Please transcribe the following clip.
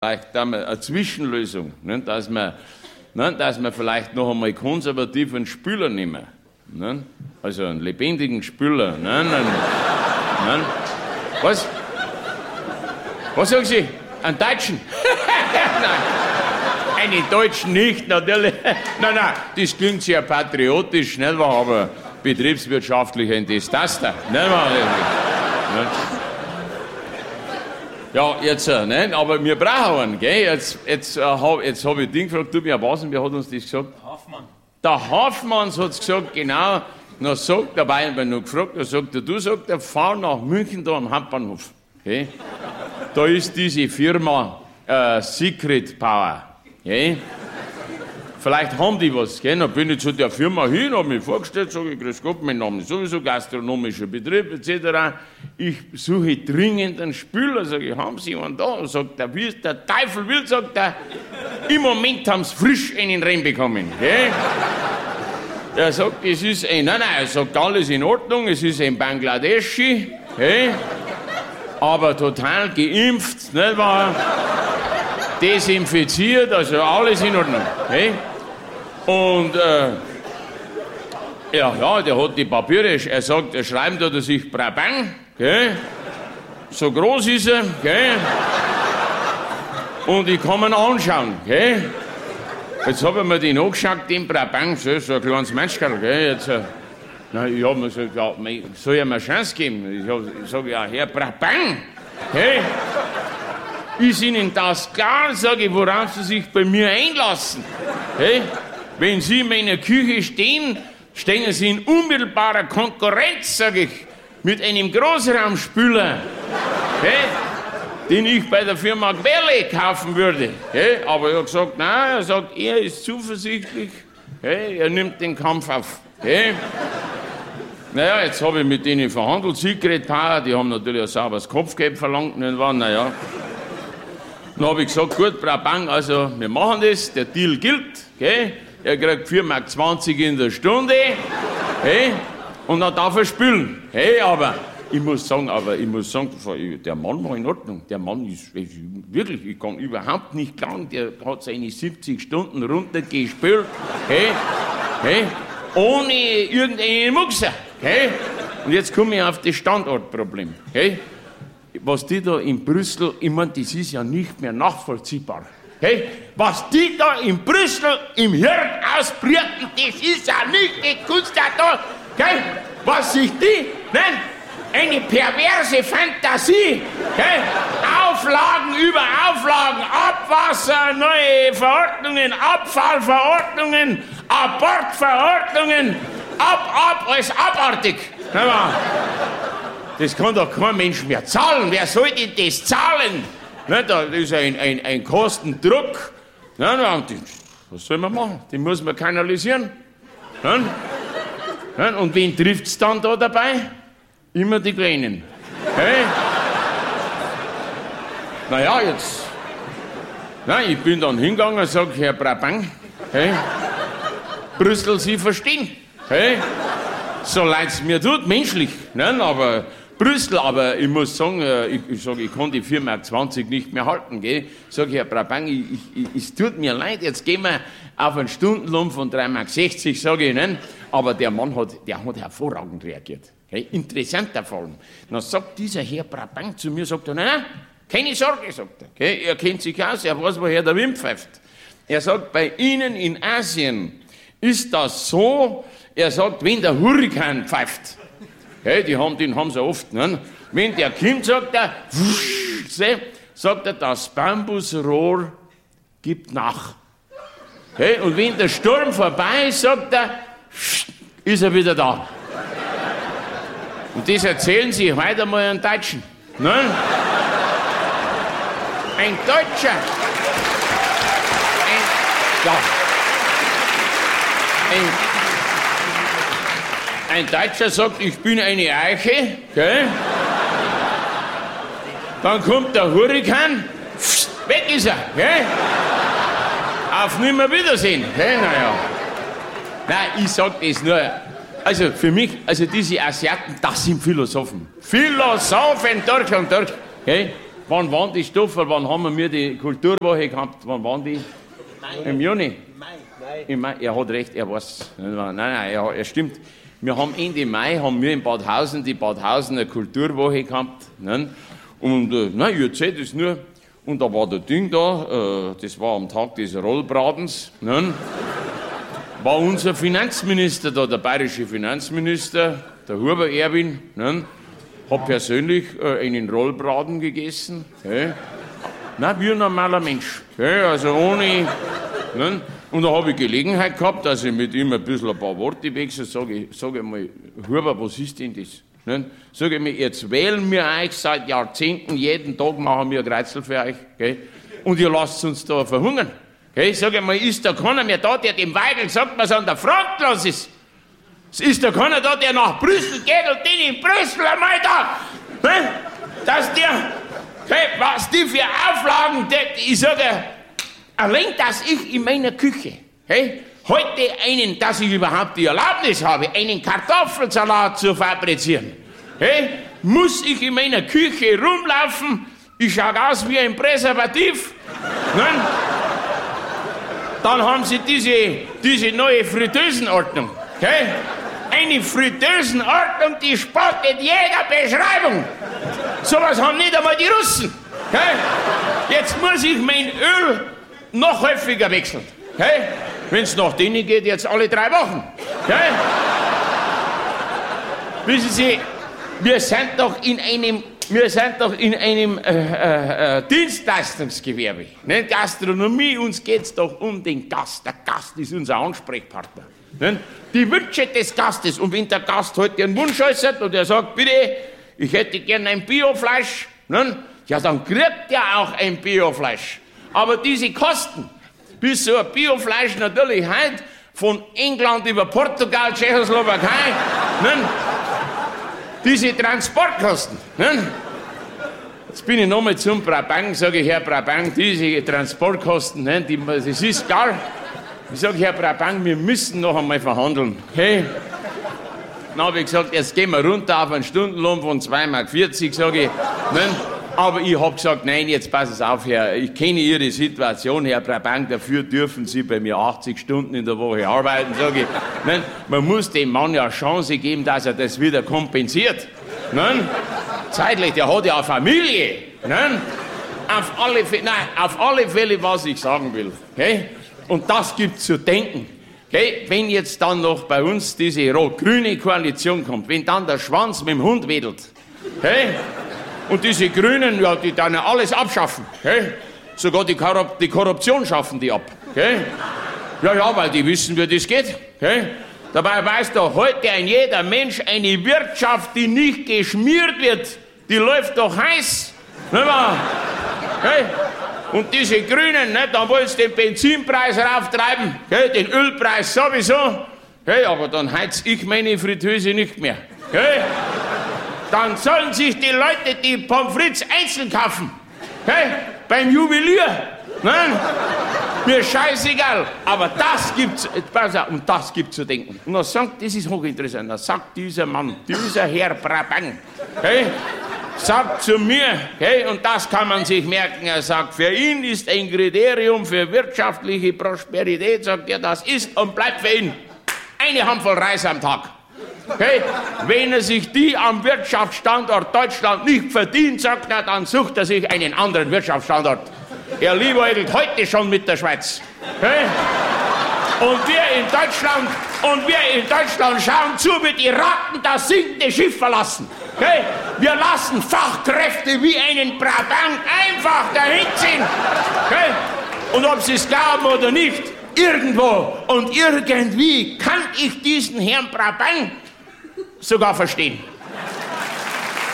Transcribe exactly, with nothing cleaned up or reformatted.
Vielleicht eine Zwischenlösung, ne, dass wir, ne, dass wir vielleicht noch einmal konservativ einen Spüler nehmen. Ne? Also einen lebendigen Spüler. Ne, ne, ne. Was? Was sagen Sie? Einen Deutschen? Nein, einen Deutschen nicht, natürlich. Nein, nein, das klingt sehr patriotisch, nicht wahr? Aber betriebswirtschaftlich ein Desaster. Nicht wahr? Ne? Ja, jetzt, ne? Aber wir brauchen einen, gell? Jetzt, jetzt, äh, hab, jetzt habe ich den gefragt, du, wer was und wer hat uns das gesagt? Der Hafmann. Der Hafmann hat es gesagt, genau. Dann sagt der Bayern, wenn noch gefragt, dann sagt er, du, sagt er, fahr nach München da am Hauptbahnhof. Okay? Da ist diese Firma äh, Secret Power. Okay? Vielleicht haben die was, gell? Dann bin ich zu der Firma hin, habe mich vorgestellt, sage ich, grüß Gott, mein Name ist sowieso gastronomischer Betrieb et cetera. Ich suche dringend einen Spüler, sage ich, haben Sie einen da? Sagt er, wie es der Teufel will, sagt er, im Moment haben Sie frisch einen reinbekommen, gell? Er sagt, es ist ein, nein, nein, er sagt, alles in Ordnung, es ist ein Bangladeschi, gell? Aber total geimpft, nicht wahr? Desinfiziert, also alles in Ordnung, gell? Und, äh, ja, ja, der hat die Papiere, er sagt, er schreibt da, dass ich Brabang, gell? So groß ist er, gell? Und ich kann mir ihn anschauen, gell? Jetzt habe ich mir den angeschaut, den Brabang, so, so ein kleines Menschkerl, gell? Jetzt, äh, na, ich habe mir gesagt, ja, soll ich mir eine Chance geben? Ich, ich sage, ja, Herr Brabang, gell? Ist Ihnen das klar, sage ich, worauf Sie sich bei mir einlassen? Hey? Wenn Sie in meiner Küche stehen, stehen Sie in unmittelbarer Konkurrenz, sage ich, mit einem Großraumspüler, hey? Den ich bei der Firma Quelle kaufen würde. Hey? Aber er hat gesagt, nein, er sagt, er ist zuversichtlich, hey? Er nimmt den Kampf auf. Hey? Naja, jetzt habe ich mit denen verhandelt, Secret Power, die haben natürlich ein sauberes Kopfgeld verlangt, nicht wahr? Naja. Dann habe ich gesagt, gut, Brabang, also wir machen das, der Deal gilt, gell? Er kriegt vier Mark zwanzig in der Stunde, gell? Und dann darf er spülen. Hey, aber ich muss sagen, aber ich muss sagen, der Mann war in Ordnung. Der Mann ist, ist wirklich, ich kann überhaupt nicht klagen, der hat seine siebzig Stunden runtergespült, hey, hey, ohne irgendeinen Muxer, hey? Und jetzt komme ich auf das Standortproblem, hey? Was die da in Brüssel, ich meine, das ist ja nicht mehr nachvollziehbar. Hey, was die da in Brüssel im Hirn ausbrüten, das ist ja nicht die Kunst da, okay? Was sich die nennen, eine perverse Fantasie, okay? Auflagen über Auflagen, Abwasser, neue Verordnungen, Abfallverordnungen, Abortverordnungen, ab, ab, alles abartig. Das kann doch kein Mensch mehr zahlen. Wer soll denn das zahlen? Ne, das ist ein, ein, ein Kostendruck. Ne, ne, was soll man machen? Den muss man kanalisieren. Ne? Ne, und wen trifft es dann da dabei? Immer die Kleinen. Hey? Naja, jetzt. Nein, ich bin dann hingegangen und sage, Herr Brabang, hey, Brüssel, Sie verstehen. Hey? So leid es mir tut, menschlich. Ne, aber Brüssel, aber ich muss sagen, ich, ich, sag, ich kann die vier Mark zwanzig nicht mehr halten, gell? Sag ich, Herr Brabang, ich, ich, es tut mir leid, jetzt gehen wir auf einen Stundenlohn von drei Mark sechzig, sage ich, ne? Aber der Mann hat, der hat hervorragend reagiert. Okay? Interessanter Fall. Dann sagt dieser Herr Brabang zu mir, sagt er, nein, nein, keine Sorge, sagt er. Okay? Er kennt sich aus, er weiß, woher der Wind pfeift. Er sagt, bei Ihnen in Asien ist das so, er sagt, wenn der Hurrikan pfeift, hey, die haben, den haben sie oft. Ne? Wenn der kommt, sagt er, wusch, seh, sagt er, das Bambusrohr gibt nach. Hey, und wenn der Sturm vorbei ist, sagt er, ist er wieder da. Und das erzählen sie heute mal einen Deutschen. Ne? Ein Deutscher. Ein, ja. Ein, Ein Deutscher sagt, ich bin eine Eiche, gell? Dann kommt der Hurrikan, pst, weg ist er, gell? Auf Nimmerwiedersehen, gell? Naja. Nein, ich sag das nur, also für mich, also diese Asiaten, das sind Philosophen. Philosophen durch und durch, gell? Wann waren die Stoffe? Wann haben wir die Kulturwoche gehabt? Wann waren die? Mai. Im Juni? Im Mai. Im Mai. Er hat recht, er weiß. Nein, nein, er, er stimmt. Wir haben Ende Mai haben wir in Badhausen die Badhausener Kulturwoche gehabt. Ne? Und äh, nein, ihr seht es nur. Und da war der Ding da, äh, das war am Tag des Rollbratens. Ne? War unser Finanzminister da, der bayerische Finanzminister, der Huber Erwin. Ne? Hat persönlich äh, einen Rollbraten gegessen. Okay? Na, wie ein normaler Mensch. Okay? Also ohne. Ne? Und da habe ich Gelegenheit gehabt, dass ich mit ihm ein bisschen ein paar Worte wechsle. Sage ich, sag ich mal, Huber, was ist denn das? Ne? Sag ich mir, jetzt wählen wir euch seit Jahrzehnten, jeden Tag machen wir ein Kreuzel für euch. Okay? Und ihr lasst uns da verhungern. Okay? Sag ich mal, ist da keiner mehr da, der dem Weigel sagt, was an der Front los ist? Es ist da keiner da, der nach Brüssel geht und den in Brüssel einmal da, ne? Dass der, okay, was die für Auflagen, die, ich sage, allein, dass ich in meiner Küche, okay, heute einen, dass ich überhaupt die Erlaubnis habe, einen Kartoffelsalat zu fabrizieren, okay, muss ich in meiner Küche rumlaufen, ich schaue aus wie ein Präservativ, ne? Dann haben sie diese, diese neue Fritteusenordnung, okay? Eine Fritteusenordnung, die spottet jeder Beschreibung. Sowas haben nicht einmal die Russen. Okay? Jetzt muss ich mein Öl noch häufiger wechseln. Okay? Wenn es nach denen geht, jetzt alle drei Wochen. Okay? Wissen Sie, wir sind doch in einem, wir sind doch in einem äh, äh, Dienstleistungsgewerbe. Ne? Gastronomie, uns geht es doch um den Gast. Der Gast ist unser Ansprechpartner. Ne? Die Wünsche des Gastes. Und wenn der Gast heute einen Wunsch äußert und er sagt, bitte, ich hätte gern ein Biofleisch, ne? Ja, dann kriegt er auch ein Biofleisch. Aber diese Kosten, bis so ein Biofleisch natürlich heute von England über Portugal, Tschechoslowakei, ne? Diese Transportkosten. Ne? Jetzt bin ich nochmal zum Brabant, sage ich, Herr Brabant, diese Transportkosten, ne? Die, das ist klar. Ich sage, Herr Brabant, wir müssen noch einmal verhandeln. Hey. Dann habe ich gesagt, jetzt gehen wir runter auf einen Stundenlohn von zwei Mark vierzig, sage ich. Ne? Aber ich habe gesagt, nein, jetzt passen Sie auf, Herr, ich kenne Ihre Situation, Herr Brabant, dafür dürfen Sie bei mir achtzig Stunden in der Woche arbeiten, sage ich. Ne? Man muss dem Mann ja eine Chance geben, dass er das wieder kompensiert. Ne? Zeitlich, der hat ja eine Familie. Ne? Auf alle Fälle, nein, auf alle Fälle, was ich sagen will. Okay? Und das gibt zu denken. Okay? Wenn jetzt dann noch bei uns diese rot-grüne Koalition kommt, wenn dann der Schwanz mit dem Hund wedelt, okay? Und diese Grünen, ja, die dann alles abschaffen, okay? Sogar die, Korrup- die Korruption schaffen die ab. Okay? Ja, ja, weil die wissen, wie das geht. Okay? Dabei weiß doch heute ein jeder Mensch, eine Wirtschaft, die nicht geschmiert wird, die läuft doch heiß. Nicht wahr? Okay? Und diese Grünen, ne, da wollen sie den Benzinpreis rauftreiben, okay, den Ölpreis sowieso, okay, aber dann heiz ich meine Fritteuse nicht mehr. Okay? Dann sollen sich die Leute die Pommes frites einzeln kaufen, okay, beim Juwelier. Ne? Mir scheißegal, aber das gibt's, pass auf, und das gibt zu denken. Und er sagt, das ist hochinteressant, da sagt dieser Mann, dieser Herr Brabant, okay, sagt zu mir, okay, und das kann man sich merken, er sagt, für ihn ist ein Kriterium für wirtschaftliche Prosperität, sagt er, das ist und bleibt für ihn eine Handvoll Reis am Tag. Okay? Wenn er sich die am Wirtschaftsstandort Deutschland nicht verdient, sagt er, dann sucht er sich einen anderen Wirtschaftsstandort. Er liebäugelt heute schon mit der Schweiz. Okay? Und wir in Deutschland, und wir in Deutschland schauen zu, wie die Ratten das sinkende Schiff verlassen. Okay? Wir lassen Fachkräfte wie einen Brabant einfach dahin ziehen. Okay? Und ob sie es glauben oder nicht, irgendwo und irgendwie kann ich diesen Herrn Brabant sogar verstehen.